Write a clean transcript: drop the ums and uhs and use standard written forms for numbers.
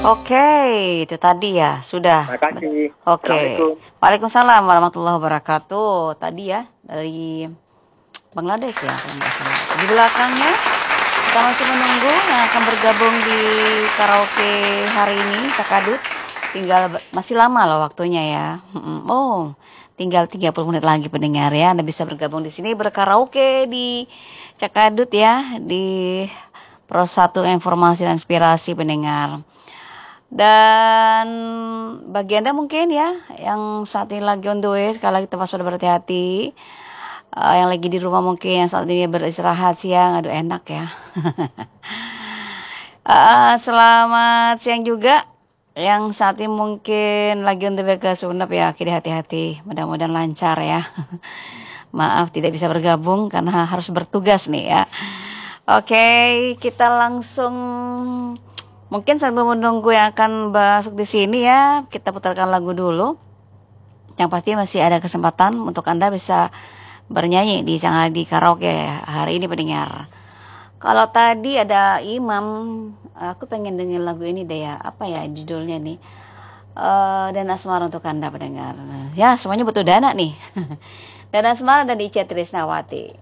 Oke, itu tadi ya, sudah. Terima kasih. Oke. Assalamualaikum. Waalaikumsalam warahmatullahi wabarakatuh. Tadi ya, dari Bangladesh ya, kalau nggak salah. Di belakangnya kita masih menunggu yang akan bergabung di karaoke hari ini, Cakadut. Masih lama loh waktunya ya. Oh, tinggal 30 menit lagi pendengar ya. Anda bisa bergabung di sini berkaraoke di Cakadut ya, di Pro 1 Informasi dan Inspirasi pendengar. Dan bagi Anda mungkin ya yang saat ini lagi on the way, sekali lagi kita pada berhati-hati. Yang lagi di rumah mungkin yang saat ini beristirahat siang, aduh enak ya. Selamat siang juga yang saat ini mungkin lagi on the way ke Sumeneb ya, kiri hati-hati, mudah-mudahan lancar ya. Maaf tidak bisa bergabung karena harus bertugas nih ya. Oke, kita langsung mungkin sambil menunggu yang akan masuk di sini ya, kita putarkan lagu dulu. Yang pasti masih ada kesempatan untuk Anda bisa bernyanyi di karaoke hari ini pendengar. Kalau tadi ada Imam, aku pengen dengerin lagu ini deh ya. Apa ya judulnya nih? Dan Asmara untuk Anda pendengar. Ya semuanya butuh dana nih. Dan Asmara dan Ica Trisnawati.